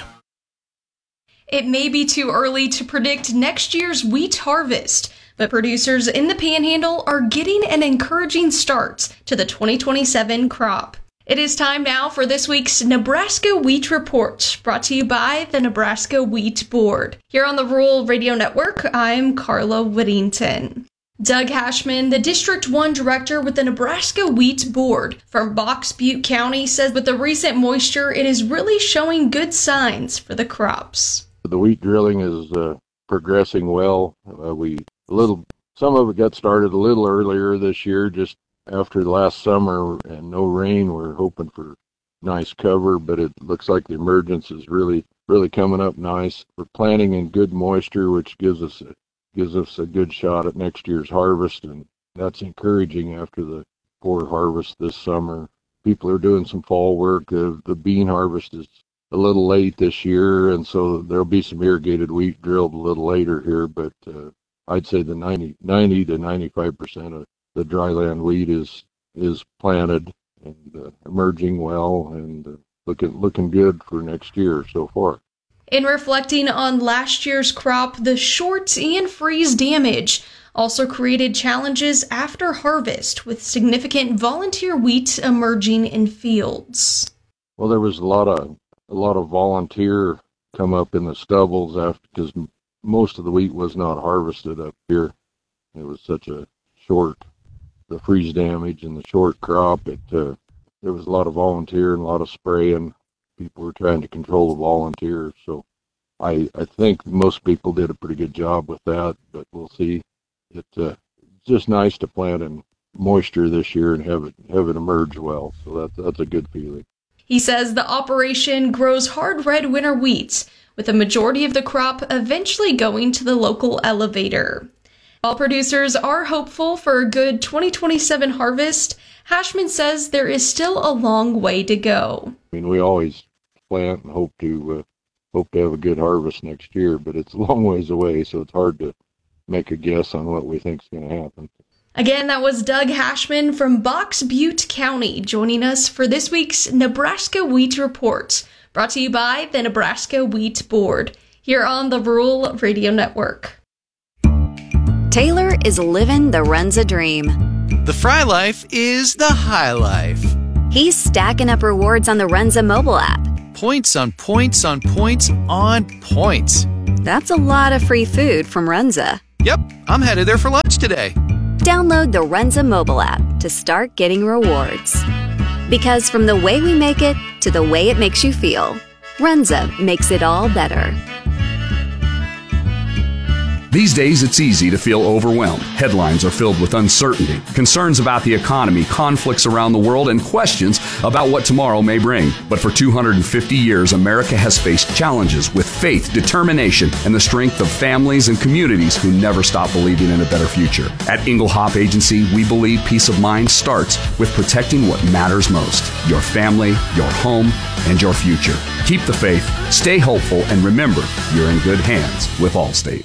It may be too early to predict next year's wheat harvest, but producers in the Panhandle are getting an encouraging start to the twenty twenty-seven crop. It is time now for this week's Nebraska Wheat Report, brought to you by the Nebraska Wheat Board. Here on the Rural Radio Network, I'm Carla Whittington. Doug Hashman, the District one Director with the Nebraska Wheat Board from Box Butte County, says with the recent moisture, it is really showing good signs for the crops. The wheat drilling is uh, progressing well. Uh, we a little, some of it got started a little earlier this year, just after last summer and no rain. We're hoping for nice cover, but it looks like the emergence is really, really coming up nice. We're planting in good moisture, which gives us a gives us a good shot at next year's harvest, and that's encouraging after the poor harvest this summer. People are doing some fall work. Uh, the bean harvest is a little late this year, and so there'll be some irrigated wheat drilled a little later here, but uh, I'd say the ninety, ninety to ninety-five percent of the dryland wheat is is planted and uh, emerging well and uh, looking looking good for next year so far. In reflecting on last year's crop, the short and freeze damage also created challenges after harvest, with significant volunteer wheat emerging in fields. Well, there was a lot of a lot of volunteer come up in the stubbles after, because most of the wheat was not harvested up here. It was such a short, the freeze damage and the short crop. It uh, there was a lot of volunteer and a lot of spraying. People were trying to control the volunteers, so I, I think most people did a pretty good job with that, but we'll see. It, uh, it's just nice to plant in moisture this year and have it have it emerge well, so that's, that's a good feeling. He says the operation grows hard red winter wheat, with a majority of the crop eventually going to the local elevator. While producers are hopeful for a good twenty twenty-seven harvest, Hashman says there is still a long way to go. I mean, we always plant and hope to uh, hope to have a good harvest next year, but it's a long ways away, so it's hard to make a guess on what we think is going to happen. Again, that was Doug Hashman from Box Butte County joining us for this week's Nebraska Wheat Report, brought to you by the Nebraska Wheat Board, here on the Rural Radio Network. Taylor is living the Runza dream. The Fry Life is the high life. He's stacking up rewards on the Runza mobile app. Points on points on points on points. That's a lot of free food from Runza. Yep, I'm headed there for lunch today. Download the Runza mobile app to start getting rewards. Because from the way we make it to the way it makes you feel, Runza makes it all better. These days, it's easy to feel overwhelmed. Headlines are filled with uncertainty, concerns about the economy, conflicts around the world, and questions about what tomorrow may bring. But for two hundred fifty years, America has faced challenges with faith, determination, and the strength of families and communities who never stop believing in a better future. At Inglehop Agency, we believe peace of mind starts with protecting what matters most: your family, your home, and your future. Keep the faith, stay hopeful, and remember, you're in good hands with Allstate.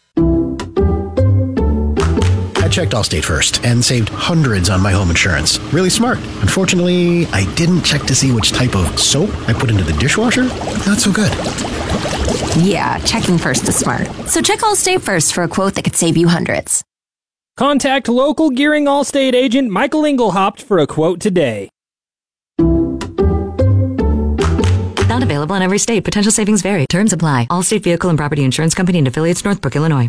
I checked Allstate first and saved hundreds on my home insurance. Really smart. Unfortunately, I didn't check to see which type of soap I put into the dishwasher. Not so good. Yeah, checking first is smart. So check Allstate first for a quote that could save you hundreds. Contact local Gearing Allstate agent Michael Engelhaupt for a quote today. Not available in every state. Potential savings vary. Terms apply. Allstate Vehicle and Property Insurance Company and affiliates, Northbrook, Illinois.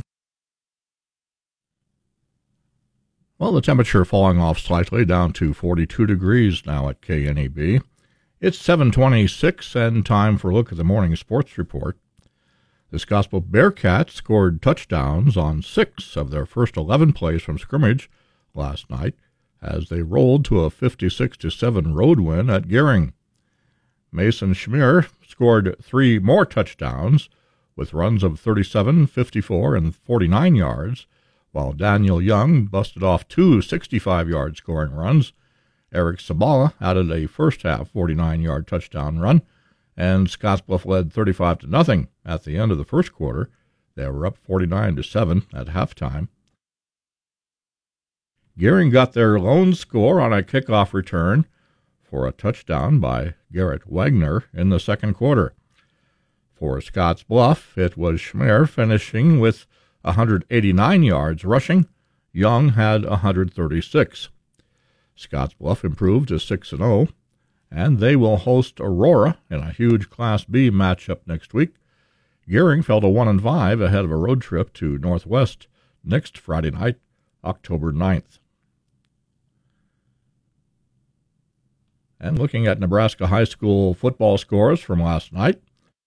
Well, the temperature falling off slightly down to forty-two degrees now at K N E B. It's seven twenty-six and time for a look at the morning sports report. The Scottsbluff Bearcats scored touchdowns on six of their first eleven plays from scrimmage last night as they rolled to a fifty-six to seven road win at Gering. Mason Schmier scored three more touchdowns with runs of thirty-seven, fifty-four, and forty-nine yards, while Daniel Young busted off two sixty-five-yard scoring runs. Eric Sabala added a first-half forty-nine-yard touchdown run, and Scottsbluff led thirty-five to nothing at the end of the first quarter. They were up forty-nine to seven at halftime. Gering got their lone score on a kickoff return for a touchdown by Garrett Wagner in the second quarter. For Scottsbluff, it was Schmier finishing with one hundred eighty-nine yards rushing. Young had one hundred thirty-six. Scottsbluff improved to six and oh, and they will host Aurora in a huge Class B matchup next week. Gering fell to one and five ahead of a road trip to Northwest next Friday night, October ninth. And looking at Nebraska high school football scores from last night,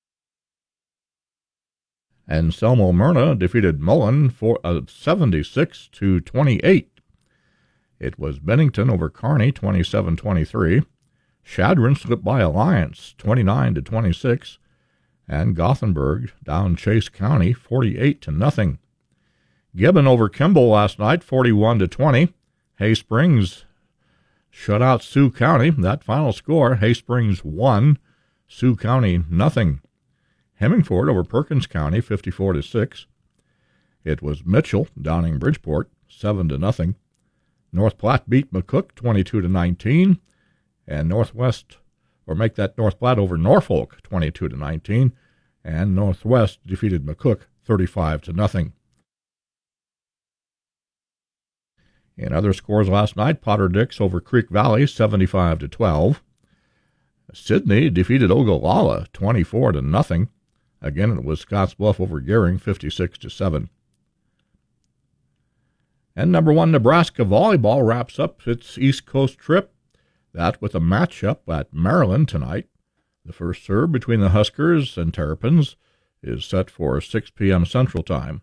Anselmo Myrna defeated Mullen for uh, seventy-six to twenty-eight. It was Bennington over Kearney twenty-seven twenty-three. Shadron slipped by Alliance twenty-nine to twenty-six, and Gothenburg down Chase County forty-eight to nothing. Gibbon over Kimball last night forty-one to twenty. Hay Springs shut out Sioux County. That final score, Hay Springs one, Sioux County nothing. Hemingford over Perkins County fifty-four to six. It was Mitchell downing Bridgeport seven to nothing. North Platte beat McCook twenty-two to nineteen, and Northwest or make that North Platte over Norfolk twenty-two to nineteen, and Northwest defeated McCook thirty-five to nothing. In other scores last night, Potter Dix over Creek Valley seventy-five to twelve. Sidney defeated Ogallala twenty-four to nothing. Again, it was Scottsbluff over Gering fifty-six to seven. And number one Nebraska volleyball wraps up its East Coast trip. That with a matchup at Maryland tonight. The first serve between the Huskers and Terrapins is set for six p.m. Central Time.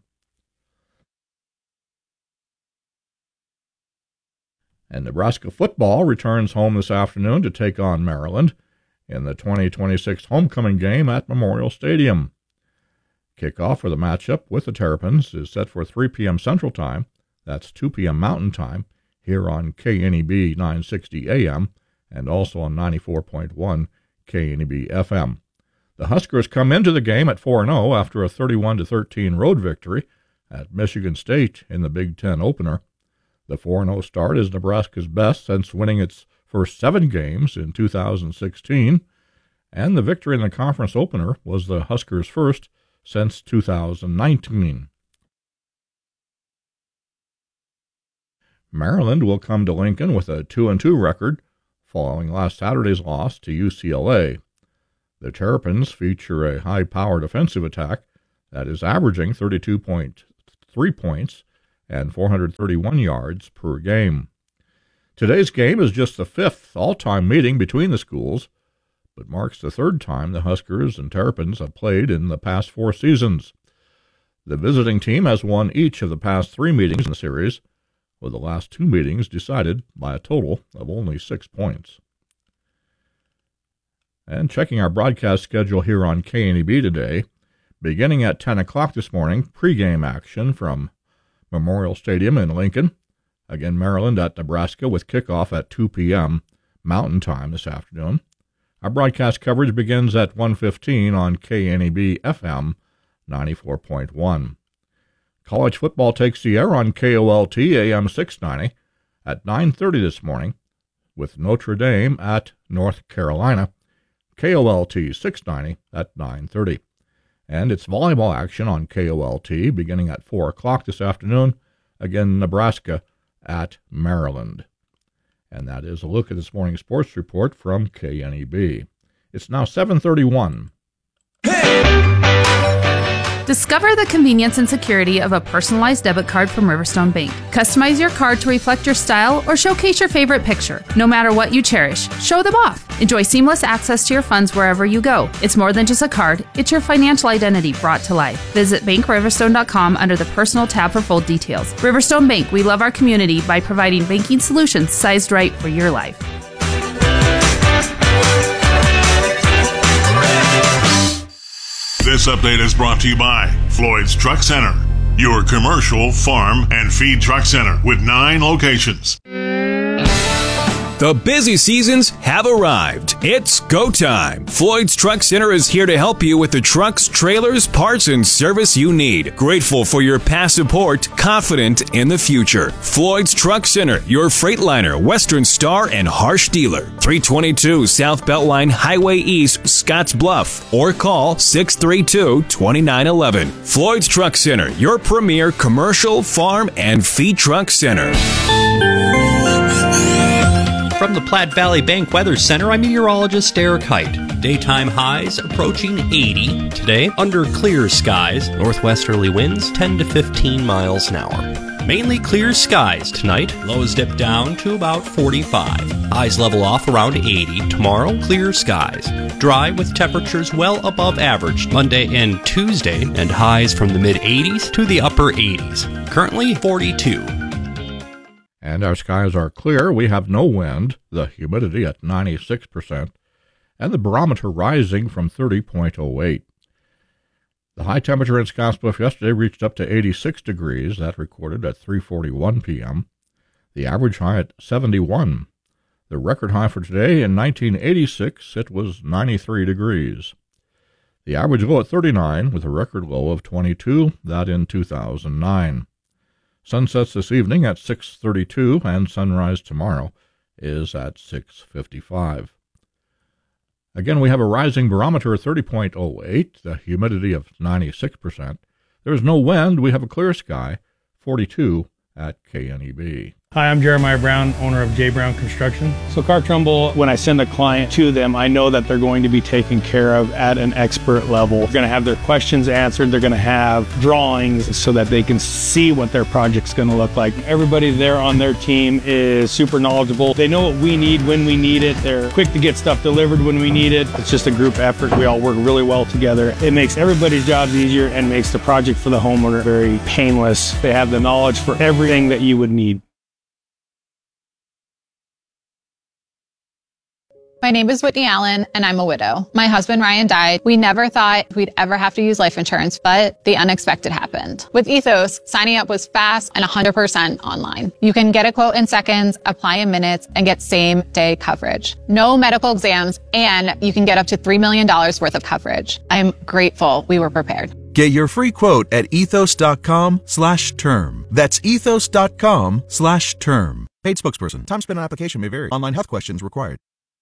And Nebraska football returns home this afternoon to take on Maryland in the twenty twenty-six homecoming game at Memorial Stadium. Kickoff for the matchup with the Terrapins is set for three p.m. Central Time. That's two p.m. Mountain Time here on K N E B nine sixty A M and also on ninety-four point one K N E B F M. The Huskers come into the game at four and oh after a thirty-one to thirteen road victory at Michigan State in the Big Ten opener. The four and oh start is Nebraska's best since winning its first seven games in two thousand sixteen, and the victory in the conference opener was the Huskers' first since two thousand nineteen. Maryland will come to Lincoln with a two and two record following last Saturday's loss to U C L A. The Terrapins feature a high-powered offensive attack that is averaging thirty-two point three points and four hundred thirty-one yards per game. Today's game is just the fifth all-time meeting between the schools, but marks the third time the Huskers and Terrapins have played in the past four seasons. The visiting team has won each of the past three meetings in the series, with the last two meetings decided by a total of only six points. And checking our broadcast schedule here on K N E B today, beginning at ten o'clock this morning, pregame action from Memorial Stadium in Lincoln. Again, Maryland at Nebraska with kickoff at two p.m. Mountain Time this afternoon. Our broadcast coverage begins at one fifteen on K N E B F M ninety-four point one. College football takes the air on K O L T A M six ninety at nine thirty this morning with Notre Dame at North Carolina. K O L T six ninety at nine thirty. And it's volleyball action on K O L T beginning at four o'clock this afternoon. Again, Nebraska at Maryland. And that is a look at this morning's sports report from K N E B. It's now seven thirty-one. Discover the convenience and security of a personalized debit card from Riverstone Bank. Customize your card to reflect your style or showcase your favorite picture. No matter what you cherish, show them off. Enjoy seamless access to your funds wherever you go. It's more than just a card, it's your financial identity brought to life. Visit bank riverstone dot com under the Personal tab for full details. Riverstone Bank, we love our community by providing banking solutions sized right for your life. This update is brought to you by Floyd's Truck Center, your commercial, farm, and feed truck center with nine locations. The busy seasons have arrived. It's go time. Floyd's Truck Center is here to help you with the trucks, trailers, parts, and service you need. Grateful for your past support, confident in the future. Floyd's Truck Center, your Freightliner, Western Star, and Harsh dealer. three twenty-two South Beltline Highway East, Scotts Bluff. Or call six three two, two nine one one. Floyd's Truck Center, your premier commercial, farm, and feed truck center. From the Platte Valley Bank Weather Center, I'm meteorologist Eric Height. Daytime highs approaching eighty. Today, under clear skies, northwesterly winds ten to fifteen miles an hour. Mainly clear skies tonight. Lows dip down to about forty-five. Highs level off around eighty. Tomorrow, clear skies. Dry with temperatures well above average Monday and Tuesday, and highs from the mid-eighties to the upper eighties. Currently forty-two. And our skies are clear. We have no wind, the humidity at ninety-six percent, and the barometer rising from thirty point oh eight. The high temperature in Scottsbluff yesterday reached up to eighty-six degrees. That recorded at three forty-one p.m. The average high at seventy-one. The record high for today in nineteen eighty-six, it was ninety-three degrees. The average low at thirty-nine, with a record low of twenty-two, that in two thousand nine. Sunsets this evening at six thirty-two, and sunrise tomorrow is at six fifty-five. Again, we have a rising barometer of thirty point oh eight, the humidity of ninety-six percent. There is no wind. We have a clear sky, forty-two at K N E B. Hi, I'm Jeremiah Brown, owner of J. Brown Construction. So Car Trumbull, when I send a client to them, I know that they're going to be taken care of at an expert level. They're going to have their questions answered. They're going to have drawings so that they can see what their project's going to look like. Everybody there on their team is super knowledgeable. They know what we need when we need it. They're quick to get stuff delivered when we need it. It's just a group effort. We all work really well together. It makes everybody's jobs easier and makes the project for the homeowner very painless. They have the knowledge for everything that you would need. My name is Whitney Allen, and I'm a widow. My husband, Ryan, died. We never thought we'd ever have to use life insurance, but the unexpected happened. With Ethos, signing up was fast and one hundred percent online. You can get a quote in seconds, apply in minutes, and get same-day coverage. No medical exams, and you can get up to three million dollars worth of coverage. I'm grateful we were prepared. Get your free quote at ethos.com slash term. That's ethos.com slash term. Paid spokesperson. Time spent on application may vary. Online health questions required.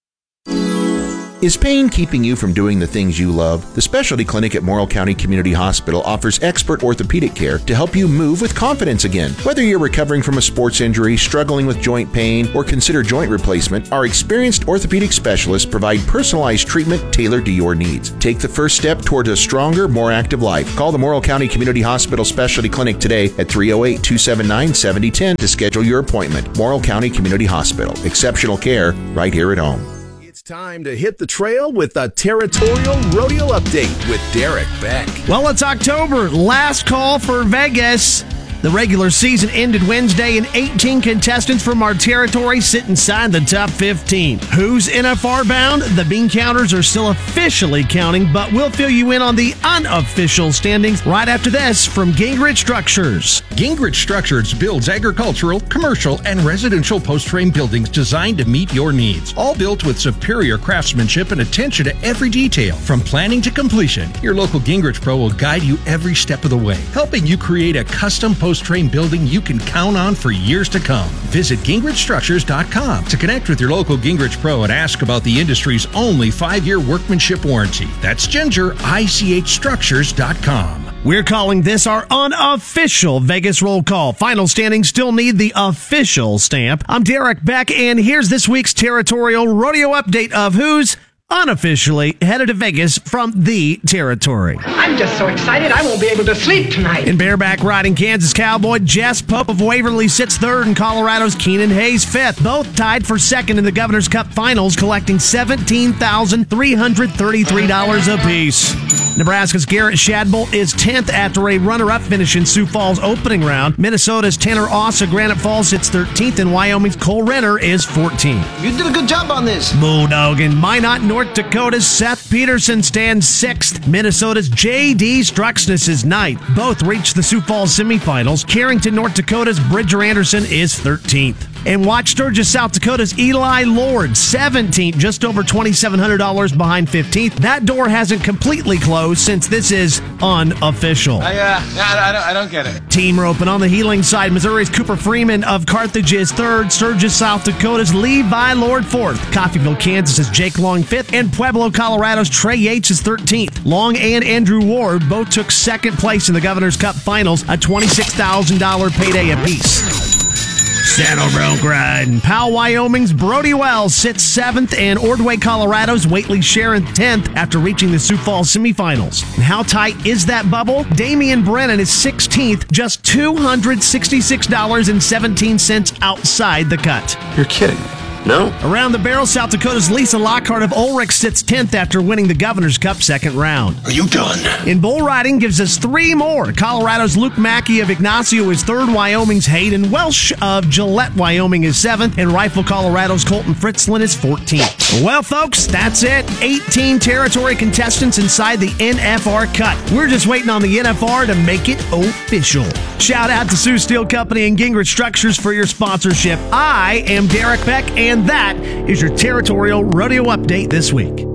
Is pain keeping you from doing the things you love? The Specialty Clinic at Morrill County Community Hospital offers expert orthopedic care to help you move with confidence again. Whether you're recovering from a sports injury, struggling with joint pain, or consider joint replacement, our experienced orthopedic specialists provide personalized treatment tailored to your needs. Take the first step towards a stronger, more active life. Call the Morrill County Community Hospital Specialty Clinic today at three oh eight, two seven nine, seven oh one oh to schedule your appointment. Morrill County Community Hospital. Exceptional care right here at home. Time to hit the trail with a Territorial Rodeo Update with Derek Beck. Well, it's October. Last call for Vegas. The regular season ended Wednesday, and eighteen contestants from our territory sit inside the top fifteen. Who's N F R bound? The bean counters are still officially counting, but we'll fill you in on the unofficial standings right after this from Gingrich Structures. Gingrich Structures builds agricultural, commercial, and residential post-frame buildings designed to meet your needs. All built with superior craftsmanship and attention to every detail. From planning to completion, your local Gingrich Pro will guide you every step of the way, helping you create a custom post Post-frame building you can count on for years to come. Visit Gingrich Structures dot com to connect with your local Gingrich Pro and ask about the industry's only five-year workmanship warranty. That's Ginger, I C H Structures dot com. We're calling this our unofficial Vegas roll call. Final standings still need the official stamp. I'm Derek Beck, and here's this week's Territorial Rodeo Update of who's unofficially headed to Vegas from the territory. I'm just so excited I won't be able to sleep tonight. In bareback riding, Kansas Cowboy Jess Pope of Waverly sits third, and Colorado's Keenan Hayes fifth. Both tied for second in the Governor's Cup Finals, collecting seventeen thousand three hundred thirty-three dollars apiece. Nebraska's Garrett Shadbolt is tenth after a runner-up finish in Sioux Falls opening round. Minnesota's Tanner Oss of Granite Falls sits thirteenth, and Wyoming's Cole Renner is fourteenth. You did a good job on this. Bulldog in Minot, North Dakota's Seth Peterson stands sixth. Minnesota's J D Struxness is ninth. Both reached the Sioux Falls semifinals. Carrington, North Dakota's Bridger Anderson is thirteenth. And Watch Sturgis, South Dakota's Eli Lord, seventeenth, just over twenty-seven hundred dollars behind fifteenth. That door hasn't completely closed since this is unofficial. I, uh, I, don't, I don't get it. Team roping on the healing side. Missouri's Cooper Freeman of Carthage is third. Sturgis, South Dakota's Levi Lord fourth. Coffeyville, Kansas's Jake Long fifth. And Pueblo, Colorado's Trey Yates is thirteenth. Long and Andrew Ward both took second place in the Governor's Cup Finals, a twenty-six thousand dollars payday apiece. Saddle Bronc riding. Powell, Wyoming's Brody Wells sits seventh, and Ordway, Colorado's Waitley Sharon tenth after reaching the Sioux Falls semifinals. And how tight is that bubble? Damian Brennan is sixteenth, just two hundred sixty-six dollars and seventeen cents outside the cut. You're kidding. No. Around the barrel, South Dakota's Lisa Lockhart of Ulrich sits tenth after winning the Governor's Cup second round. Are you done? In bull riding gives us three more. Colorado's Luke Mackey of Ignacio is third. Wyoming's Hayden Welsh of Gillette, Wyoming is seventh. And Rifle, Colorado's Colton Fritzlin is fourteenth. Well, folks, that's it. eighteen territory contestants inside the N F R cut. We're just waiting on the N F R to make it official. Shout out to Sioux Steel Company and Gingrich Structures for your sponsorship. I am Derek Beck, and And that is your Territorial Rodeo Update this week.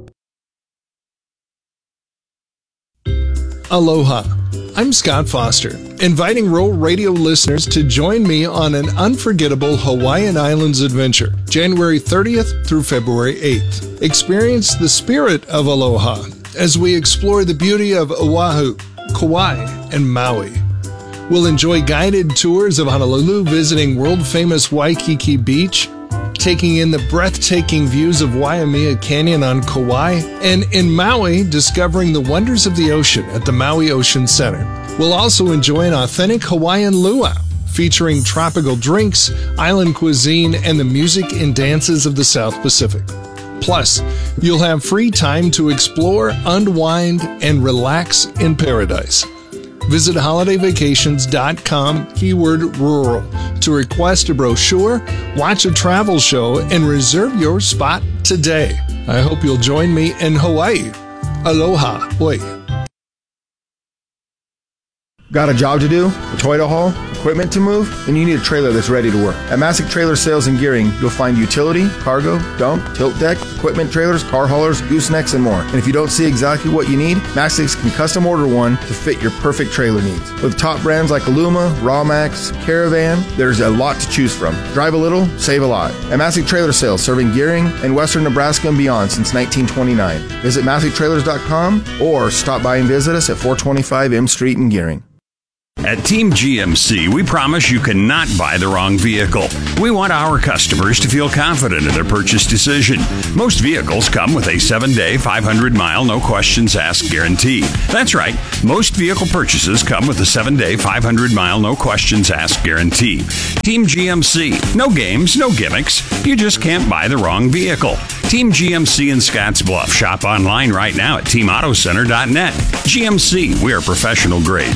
Aloha. I'm Scott Foster, inviting Rural Radio listeners to join me on an unforgettable Hawaiian Islands adventure, January thirtieth through February eighth. Experience the spirit of aloha as we explore the beauty of Oahu, Kauai, and Maui. We'll enjoy guided tours of Honolulu, visiting world-famous Waikiki Beach, taking in the breathtaking views of Waimea Canyon on Kauai, and in Maui, discovering the wonders of the ocean at the Maui Ocean Center. We'll also enjoy an authentic Hawaiian luau, featuring tropical drinks, island cuisine, and the music and dances of the South Pacific. Plus, you'll have free time to explore, unwind, and relax in paradise. Visit holiday vacations dot com, keyword rural, to request a brochure, watch a travel show, and reserve your spot today. I hope you'll join me in Hawaii. Aloha. Oi. Got a job to do? A toy to haul? equipment to move? Then you need a trailer that's ready to work. At Masick Trailer Sales and Gearing, you'll find utility, cargo, dump, tilt deck, equipment trailers, car haulers, goosenecks, and more. And if you don't see exactly what you need, Masick can custom order one to fit your perfect trailer needs. With top brands like Aluma, Rawmax, Caravan, there's a lot to choose from. Drive a little, save a lot. At Masick Trailer Sales, serving Gearing and western Nebraska and beyond since nineteen twenty-nine. Visit Masick Trailers dot com or stop by and visit us at four twenty-five M Street in Gearing. At Team G M C, we promise you cannot buy the wrong vehicle. We want our customers to feel confident in their purchase decision. Most vehicles come with a seven-day, five hundred mile, no questions asked guarantee. That's right. Most vehicle purchases come with a seven-day, five hundred mile, no questions asked guarantee. Team G M C. No games, no gimmicks. You just can't buy the wrong vehicle. Team G M C in Scottsbluff. Shop online right now at team auto center dot net. G M C. We are professional grade.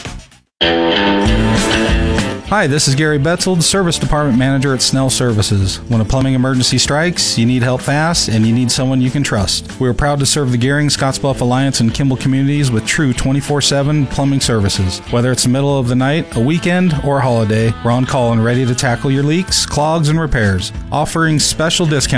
Hi, this is Gary Betzold, Service Department Manager at Snell Services. When a plumbing emergency strikes, you need help fast, and you need someone you can trust. We are proud to serve the Gearing, Scottsbluff Alliance, and Kimball communities with true twenty-four seven plumbing services. Whether it's the middle of the night, a weekend, or a holiday, we're on call and ready to tackle your leaks, clogs, and repairs, offering special discounts